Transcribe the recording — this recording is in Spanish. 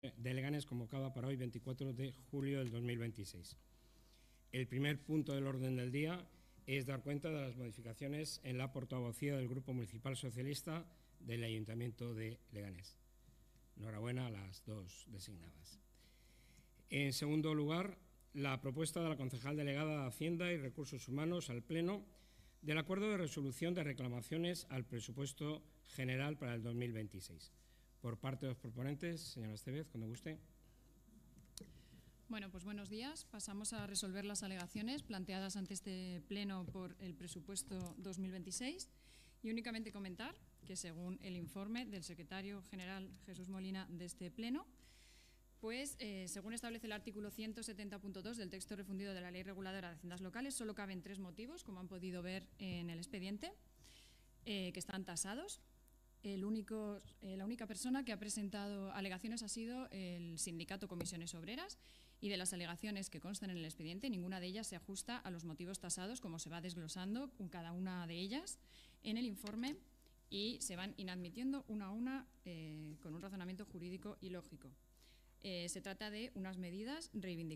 de Leganés convocada para hoy, 24 de julio del 2026. El primer punto del orden del día es dar cuenta de las modificaciones en la portavocía del Grupo Municipal Socialista del Ayuntamiento de Leganés. Enhorabuena a las dos designadas. En segundo lugar, la propuesta de la concejal delegada de Hacienda y Recursos Humanos al Pleno del acuerdo de resolución de reclamaciones al presupuesto general para el 2026. Por parte de los proponentes, señora Estevez, cuando guste. Bueno, pues buenos días. Pasamos a resolver las alegaciones planteadas ante este Pleno por el presupuesto 2026 y únicamente comentar que según el informe del secretario general Jesús Molina de este Pleno, pues según establece el artículo 170.2 del texto refundido de la Ley Reguladora de Haciendas Locales, solo caben 3 motivos, como han podido ver en el expediente, que están tasados. La única persona que ha presentado alegaciones ha sido el sindicato Comisiones Obreras, y de las alegaciones que constan en el expediente, ninguna de ellas se ajusta a los motivos tasados, como se va desglosando con cada una de ellas en el informe, y se van inadmitiendo una a una con un razonamiento jurídico y lógico. Se trata de unas medidas reivindicativas